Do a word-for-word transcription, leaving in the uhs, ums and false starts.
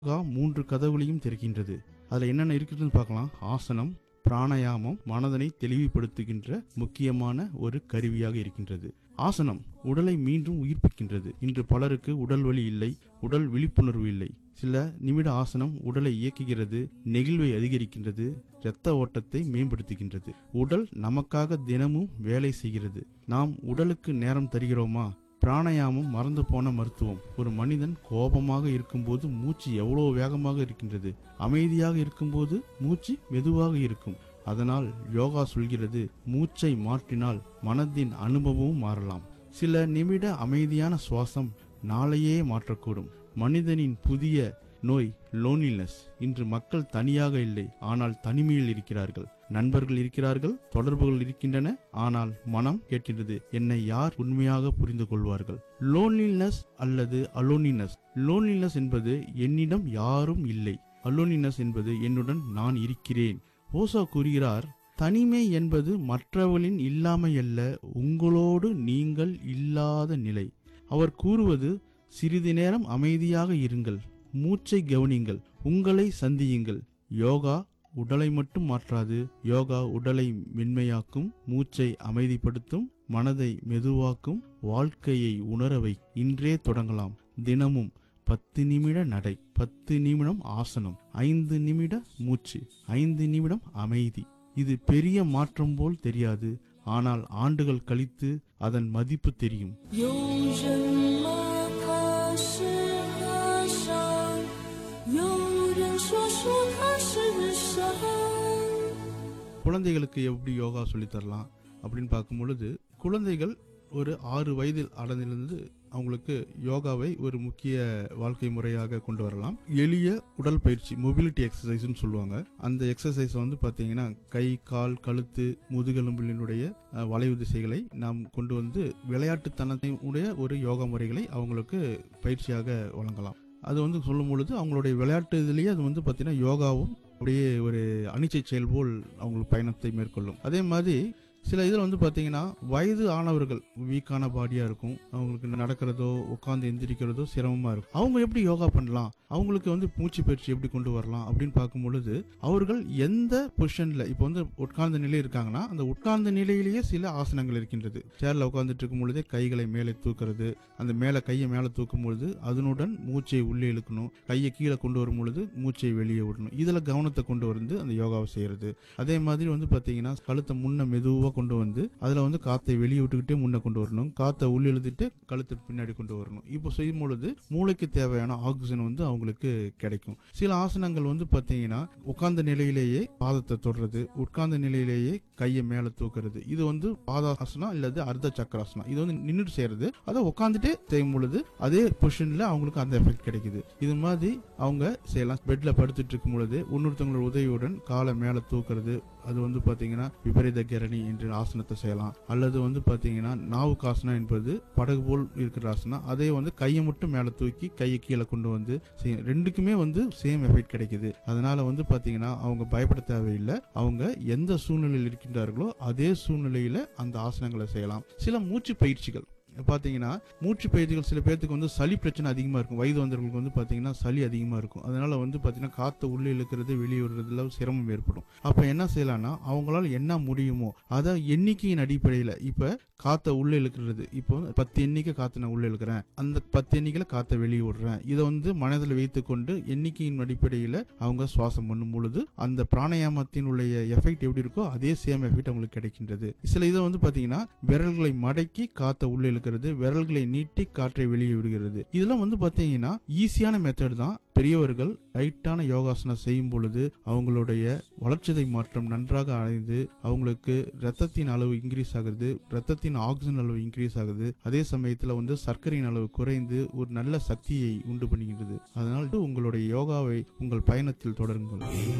யோகா மூன்று கதவுகளையும் திறக்கின்றது. அதில் என்னென்ன இருக்குதுன்னு பார்க்கலாம். ஆசனம், பிராணாயாமம் மனதனை தெளிவுபடுத்துகின்ற முக்கியமான ஒரு கருவியாக இருக்கின்றது. ஆசனம் உடலை மீண்டும் உயிர்ப்பிக்கின்றது. இன்று பலருக்கு உடல் வலி இல்லை, உடல் விழிப்புணர்வு இல்லை. சில நிமிட ஆசனம் உடலை இயக்குகிறது, நெகிழ்வை அதிகரிக்கின்றது, இரத்த ஓட்டத்தை மேம்படுத்துகின்றது. உடல் நமக்காக தினமும் வேலை செய்கிறது. நாம் உடலுக்கு நேரம் தருகிறோமா? பிராணாயாமம் மறந்து போன மருத்துவம். ஒரு மனிதன் கோபமாக இருக்கும்போது மூச்சு எவ்வளவு வேகமாக இருக்கின்றது, அமைதியாக இருக்கும்போது மூச்சு மெதுவாக இருக்கும். அதனால் யோகா சொல்கிறது, மூச்சை மாற்றினால் மனதின் அனுபவமும் மாறலாம். சில நிமிட அமைதியான சுவாசம் நாளையே மாற்றக்கூடும். மனிதனின் புதிய நோய் லோன்லினஸ். இன்று மக்கள் தனியாக இல்லை, ஆனால் தனிமையில் இருக்கிறார்கள். நண்பர்கள் இருக்கிறார்கள், தொடர்புகள் இருக்கின்றன, ஆனால் மனம் கேட்கின்றது, என்னை யார் உண்மையாக புரிந்து கொள்வார்கள்? லோன்லினஸ் அல்லது அலோனினஸ். லோன்லினஸ் என்பது என்னிடம் யாரும் இல்லை, அலோனினஸ் என்பது என்னுடன் நான் இருக்கிறேன். ஓசோ கூறுகிறார், தனிமை என்பது மற்றவர்களின் இல்லாமை அல்ல, உங்களோடு நீங்கள் இல்லாத நிலை. அவர் கூறுவது, சிறிது நேரம் அமைதியாக இருங்கள், மூச்சை கவனிங்கள், உங்களை சந்தியுங்கள். யோகா உடலை மட்டும் மாற்றாது, யோகா உடலை மென்மையாக்கும், மூச்சை அமைதிப்படுத்தும், மனதை மெதுவாக்கும், வாழ்க்கையை உணரவை. இன்றே தொடங்கலாம். தினமும் பத்து நிமிட நடை, பத்து நிமிடம் ஆசனம், ஐந்து நிமிட மூச்சு, ஐந்து நிமிடம் அமைதி. இது பெரிய மாற்றம் போல் தெரியாது, ஆனால் ஆண்டுகள் கழித்து அதன் மதிப்பு தெரியும். குழந்தைகளுக்கு எப்படி யோகா சொல்லித்தரலாம் அப்படின்னு பார்க்கும் பொழுது, குழந்தைகள் ஒரு ஆறு வயதில் அடைந்திருந்து அவங்களுக்கு யோகாவை ஒரு முக்கிய வாழ்க்கை முறையாக கொண்டு வரலாம். எளிய உடல் பயிற்சி, மொபிலிட்டி எக்ஸசைஸ்ன்னு சொல்லுவாங்க. அந்த எக்ஸசைஸ் வந்து பார்த்தீங்கன்னா கை, கால், கழுத்து, முதுகெலும்பினுடைய வளைவு திசைகளை நாம் கொண்டு வந்து விளையாட்டுத்தனத்தையுடைய ஒரு யோகா முறைகளை அவங்களுக்கு பயிற்சியாக வழங்கலாம். அது வந்து சொல்லும் பொழுது அவங்களுடைய விளையாட்டு இதுலேயே அது வந்து பார்த்தீங்கன்னா யோகாவும் அப்படியே ஒரு அனிச்சை செயல் போல் அவங்களுக்கு பயணத்தை மேற்கொள்ளும். அதே மாதிரி சில இதில் வந்து பார்த்தீங்கன்னா வயது ஆனவர்கள் வீக்கான பாடியாக இருக்கும், அவங்களுக்கு நடக்கிறதோ உட்காந்து எந்திரிக்கிறதோ சிரமமாக இருக்கும். அவங்க எப்படி யோகா பண்ணலாம், அவங்களுக்கு வந்து மூச்சு பயிற்சி எப்படி கொண்டு வரலாம் அப்படின்னு பார்க்கும் பொழுது, அவர்கள் எந்த பொசிஷனில் இப்போ வந்து உட்கார்ந்த நிலை இருக்காங்கன்னா அந்த உட்கார்ந்த நிலையிலேயே சில ஆசனங்கள் இருக்கின்றது. சேரில் உட்காந்துட்டு இருக்கும் பொழுதே கைகளை மேலே தூக்குறது, அந்த மேலே கையை மேலே தூக்கும் பொழுது அதனுடன் மூச்சை உள்ளே இழுக்கணும், கையை கீழே கொண்டு வரும் பொழுது மூச்சை வெளியே விடணும். இதில் கவனத்தை கொண்டு வந்து அந்த யோகாவை செய்கிறது. அதே மாதிரி வந்து பார்த்தீங்கன்னா கழுத்தை முன்ன மெதுவாக கொண்டு வந்து அதுல வந்து காத்தை வெளியே விட்டுக்கிட்டே முன்ன கொண்டு வரணும், காத்தை உள்ள எழுதிட்டு கழுத்தை பின்னாடி கொண்டு வரணும். இப்போ செய்யும் பொழுது மூளைக்கு தேவையான ஆக்சிஜன் வந்து அவங்களுக்கு கிடைக்கும். சில ஆசனங்கள் வந்து பாத்தீங்கன்னா உட்கார்ந்த நிலையிலேயே பாதத்தை தொடுறது, உட்கார்ந்த நிலையிலேயே கையை மேல தூக்குறது, இது வந்து பாதாசனம் இல்லது அர்த்த சக்கராசனம். இது வந்து நின்றுட்டு செய்யறது. அதை உட்காந்துட்டே செய்யும் பொழுது அதே பொசிஷன்ல அவங்களுக்கு அந்த எஃபெக்ட் கிடைக்குது. இது மாதிரி அவங்க செய்யலாம். பெட்ல படுத்துட்டு இருக்கும் பொழுது இன்னொருத்தவங்களோட உதவியுடன் காலை மேல தூக்குறது, அது வந்து பாத்தீங்கன்னா விபரீத கரணி என்ற ஆசனத்தை செய்யலாம். அல்லது வந்து பாத்தீங்கன்னா நாவுக்காசனம் என்பது படகு போல் இருக்கிற ஆசனம், அதே வந்து கையை மட்டும் மேல தூக்கி கையை கீழே கொண்டு வந்து செய்யும். ரெண்டுக்குமே வந்து சேம் எஃபெக்ட் கிடைக்குது. அதனால வந்து பாத்தீங்கன்னா அவங்க பயப்பட தேவையில்லை. அவங்க எந்த சூழ்நிலையில் இருக்கின்றார்களோ அதே சூழ்நிலையில அந்த ஆசனங்களை செய்யலாம். சில மூச்சு பயிற்சிகள் பார்த்தீங்கன்னா மூச்சு பயிற்சிகள் சில பேருக்கு வந்து சளி பிரச்சனை அதிகமாக இருக்கும். வயது வந்தவர்களுக்கு வந்து பார்த்தீங்கன்னா சளி அதிகமாக இருக்கும். அதனால வந்து பார்த்தீங்கன்னா காற்றை உள்ளே இழுக்கிறது வெளியே விடுறதுல சிரமம் ஏற்படும். அப்போ என்ன செய்யலாம்னா அவங்களால என்ன முடியுமோ அதை எண்ணிக்கையின் அடிப்படையில், இப்போ காற்றை உள்ளே இழுக்கிறது, இப்போ பத்து எண்ணிக்கை காற்றை நான் உள்ளே இழுக்கிறேன், அந்த பத்து எண்ணிக்கையில் காற்றை வெளியே விடுறேன், இதை வந்து மனதில் வைத்து கொண்டு எண்ணிக்கையின் அடிப்படையில் அவங்க சுவாசம் பண்ணும் பொழுது அந்த பிராணாயாமத்தினுடைய எஃபெக்ட் எப்படி இருக்கோ அதே சேம் எஃபெக்ட் அவங்களுக்கு கிடைக்கின்றது. சில இதை வந்து பார்த்தீங்கன்னா விரல்களை மடக்கி காற்றை உள்ளே விரல்களை நீட்டி காற்றை வெளியே விடுகிறது. இதெல்லாம் வந்து பாத்தீங்கன்னா ஈஸியான மெத்தட் தான். பெரியவர்கள் லைட்டான யோகாசனம் செய்யும் பொழுது அவங்களுடைய வளர்ச்சிதை மாற்றம் நன்றாக அடைந்து அவங்களுக்கு ரத்தத்தின் அளவு இன்க்ரீஸ் ஆகுது, ரத்தத்தின் ஆக்சிஜன் அளவு இன்க்ரீஸ் ஆகுது. அதே சமயத்துல வந்து சர்க்கரையின் அளவு குறைந்து ஒரு நல்ல சக்தியை உண்டு பண்ணுகின்றது. அதனால் உங்களுடைய யோகாவை உங்கள் பயணத்தில் தொடருங்கள்.